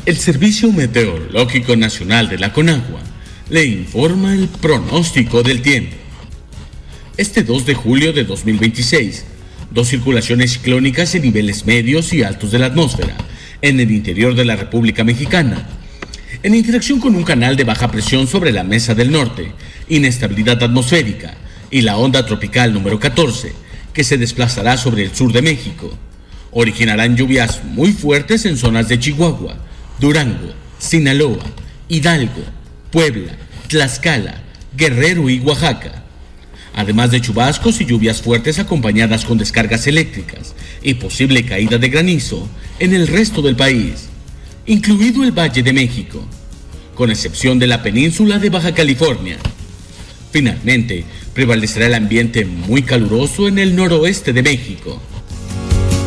El Servicio Meteorológico Nacional de la Conagua le informa el pronóstico del tiempo. Este 2 de julio de 2026, dos circulaciones ciclónicas en niveles medios y altos de la atmósfera en el interior de la República Mexicana, en interacción con un canal de baja presión sobre la Mesa del Norte, inestabilidad atmosférica y la onda tropical número 14, que se desplazará sobre el sur de México, originarán lluvias muy fuertes en zonas de Chihuahua, Durango, Sinaloa, Hidalgo, Puebla, Tlaxcala, Guerrero y Oaxaca, además de chubascos y lluvias fuertes acompañadas con descargas eléctricas y posible caída de granizo en el resto del país, incluido el Valle de México, con excepción de la península de Baja California. Finalmente, prevalecerá el ambiente muy caluroso en el noroeste de México.